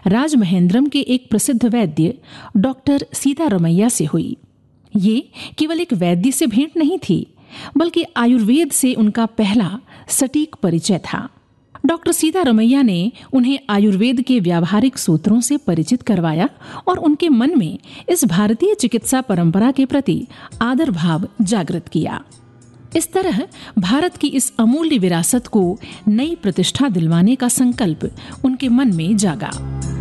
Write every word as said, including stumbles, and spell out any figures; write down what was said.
राजमहेंद्रम के एक प्रसिद्ध वैद्य डॉक्टर सीतारमैया से हुई। ये केवल एक वैद्य से भेंट नहीं थी, बल्कि आयुर्वेद से उनका पहला सटीक परिचय था। डॉक्टर सीतारमैया ने उन्हें आयुर्वेद के व्यावहारिक सूत्रों से परिचित करवाया और उनके मन में इस भारतीय चिकित्सा परंपरा के प्रति आदर भाव जागृत किया। इस तरह भारत की इस अमूल्य विरासत को नई प्रतिष्ठा दिलवाने का संकल्प उनके मन में जागा।